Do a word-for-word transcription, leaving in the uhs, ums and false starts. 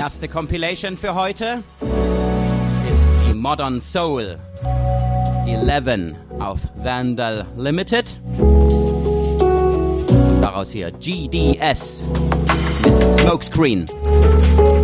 erste Compilation für heute ist die Modern Soul elf auf Vandal Limited. Und daraus hier G D S mit Smokescreen.